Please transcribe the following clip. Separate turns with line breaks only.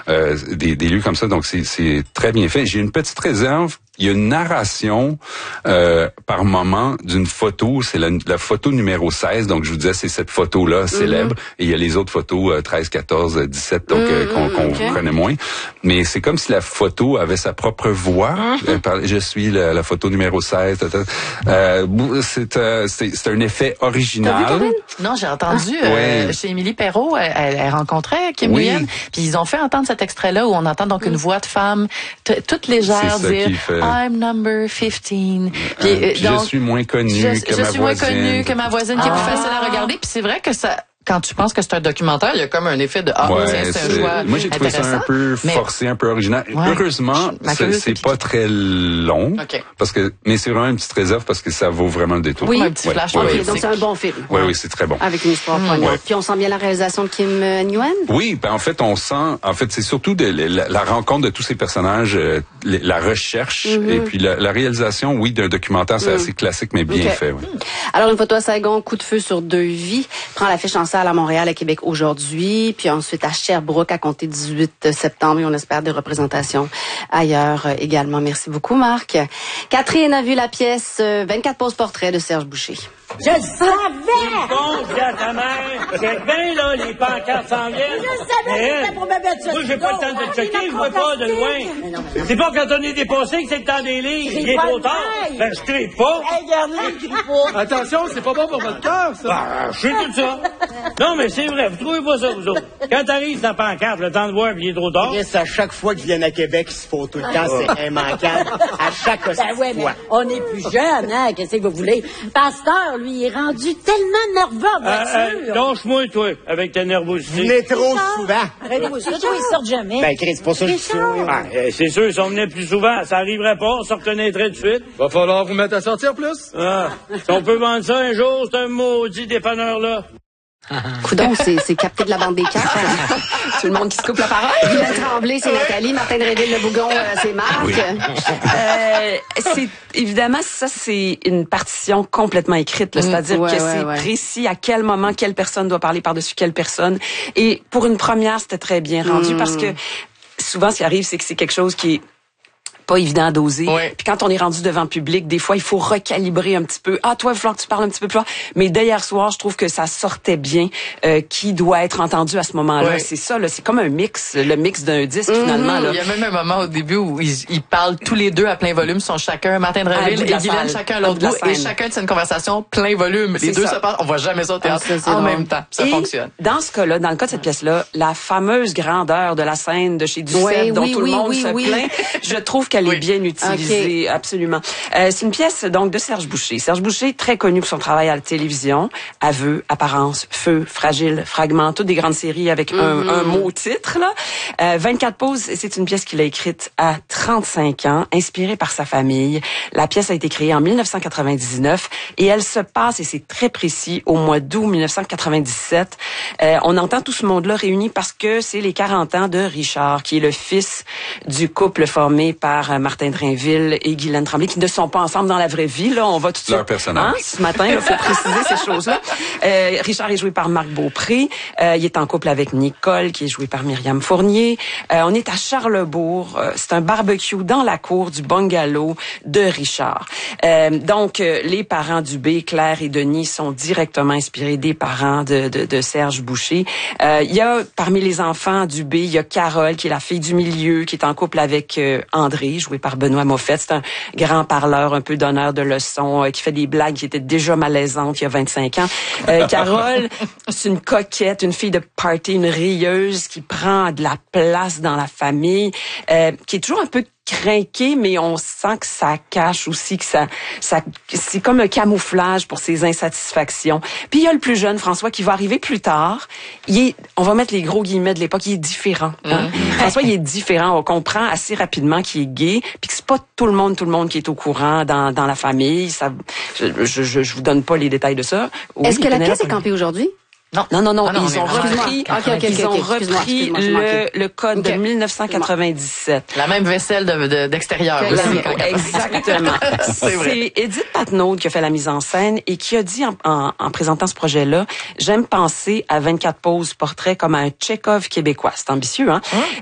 des lieux comme ça. Donc c'est très bien fait. J'ai une petite réserve. Il y a une narration par moment d'une photo. C'est la photo numéro 16. Donc, je vous disais, c'est cette photo-là célèbre. Et il y a les autres photos 13, 14, 17 donc qu'on connaît moins. Mais c'est comme si la photo avait sa propre voix. Je suis la photo numéro 16. C'est un effet original.
Non, j'ai entendu chez Émilie Perrault, elle rencontrait Kim Nguyen. Puis ils ont fait entendre cet extrait-là où on entend donc une voix de femme toute légère dire I'm number 15. Puis, donc,
je suis moins connue que ma voisine.
Je suis moins connue que ma voisine qui est plus facile à regarder. Puis c'est vrai que ça... Quand tu penses que c'est un documentaire, il y a comme un effet de tiens, c'est un choix.
Moi, j'ai trouvé ça un peu forcé, un peu original. Heureusement, c'est pas très long. Mais c'est vraiment une petite réserve parce que ça vaut vraiment le détour.
Oui, un petit flash. Donc c'est un bon film.
Oui, c'est très bon.
Avec une histoire poignante. Puis on sent bien la réalisation de Kim Nguyen.
Oui, en fait, c'est surtout la rencontre de tous ces personnages, la recherche et puis la réalisation, d'un documentaire, c'est assez classique mais bien fait. Oui.
Alors une photo à Saigon, coup de feu sur 2 vies, prend l'affiche en salle à Montréal, à Québec aujourd'hui, puis ensuite à Sherbrooke à compter 18 septembre et on espère des représentations ailleurs également. Merci beaucoup Marc. Catherine a vu la pièce 24 poses portraits de Serge Boucher.
Je le savais! Bon, dis à ta mère, c'est bien, là, les pancartes s'en viennent.
Je savais que c'était pour me mettre
moi, j'ai pas le temps de te checker, je vois pas de loin. C'est pas quand on est dépassé que c'est le temps des livres. Il est trop tard. Ben, je crie pas.
Hey, regarde-le, il crie pas.
Attention, c'est pas bon pour votre cœur, ça.
Ben, je sais tout ça. Non, mais c'est vrai, vous trouvez pas ça, vous autres. Quand t'arrives dans la pancarte, le temps de voir, puis il est trop tard.
Yes, à chaque fois qu'ils viennent à Québec, ils se font tout le temps, c'est immanquable. À chaque fois.
On est plus jeunes, hein, qu'est-ce que vous voulez? Pasteur, lui, il est rendu tellement nerveux en voiture.
Lâche-moi, toi, avec ta nervosité.
Vous venez trop souvent.
Arrêtez-vous, ça, ils sortent jamais.
Ben, Chris, c'est pour ça que je suis sûr.
C'est sûr, si on venait plus souvent, ça arriverait pas, on se reconnaîtrait de suite.
Va falloir vous mettre à sortir plus.
Si on peut vendre ça un jour, c'est un maudit dépanneur-là.
Coudon, c'est capté de la bande des quatre.
Tout le monde qui se coupe la parole.
Guylaine Tremblay, c'est Nathalie. Martin Dreville, le Bougon, c'est Marc.
Oui. Évidemment, ça, c'est une partition complètement écrite. C'est-à-dire que c'est précis à quel moment quelle personne doit parler par-dessus quelle personne. Et pour une première, c'était très bien rendu parce que souvent, ce qui arrive, c'est que c'est quelque chose qui est pas évident à doser. Puis quand on est rendu devant le public, des fois, il faut recalibrer un petit peu. Ah, toi, il va falloir que tu parles un petit peu plus fort. Mais d'hier soir, je trouve que ça sortait bien qui doit être entendu à ce moment-là. C'est ça, là, c'est comme un mix, le mix d'un disque, finalement. Là.
Il y a même un moment au début où ils parlent tous les deux à plein volume, sont chacun, Martin Dreville et Guylaine, chacun à l'autre bout, et chacun de une conversation plein volume. Les deux se parlent, on voit jamais ça au théâtre en même temps. Ça fonctionne.
Dans ce cas-là, dans le cas de cette pièce-là, la fameuse grandeur de la scène de chez Duceppe, dont tout le monde se plaint, je trouve qu'elle est bien utilisée, absolument. C'est une pièce donc de Serge Boucher. Serge Boucher, très connu pour son travail à la télévision, Aveux, Apparence, Feu, Fragile, Fragment, toutes des grandes séries avec un mot titre là. 24 poses, c'est une pièce qu'il a écrite à 35 ans, inspirée par sa famille. La pièce a été créée en 1999 et elle se passe, et c'est très précis, au mois d'août 1997. On entend tout ce monde-là réuni parce que c'est les 40 ans de Richard, qui est le fils du couple formé par Martin Drainville et Guylaine Tremblay, qui ne sont pas ensemble dans la vraie vie. Là, on va tout de suite...
Leur personnage.
Ce matin, il faut préciser ces choses-là. Richard est joué par Marc Beaupré. Il est en couple avec Nicole, qui est jouée par Myriam Fournier. On est à Charlesbourg. C'est un barbecue dans la cour du bungalow de Richard. Donc, les parents Dubé, Claire et Denis, sont directement inspirés des parents de Serge Boucher. Il y a, parmi les enfants Dubé, il y a Carole, qui est la fille du milieu, qui est en couple avec André, joué par Benoît Moffett. C'est un grand parleur, un peu donneur de leçons, qui fait des blagues qui étaient déjà malaisantes il y a 25 ans. Carole, c'est une coquette, une fille de party, une rieuse qui prend de la place dans la famille, qui est toujours un peu crinqué, mais on sent que ça cache aussi, que ça c'est comme un camouflage pour ses insatisfactions. Puis il y a le plus jeune, François, qui va arriver plus tard. On va mettre les gros guillemets de l'époque, il est différent. Hein? François, il est différent. On comprend assez rapidement qu'il est gay, puis que c'est pas tout le monde qui est au courant dans la famille. Ça, je vous donne pas les détails de ça. Oui,
est-ce que la pièce est campée aujourd'hui?
Non. Ils ont repris le code de 1997.
La même vaisselle d'extérieur.
Exactement. C'est Édith Patnaud qui a fait la mise en scène et qui a dit en présentant ce projet-là, j'aime penser à 24 poses portraits comme à un Tchekhov québécois. C'est ambitieux, hein?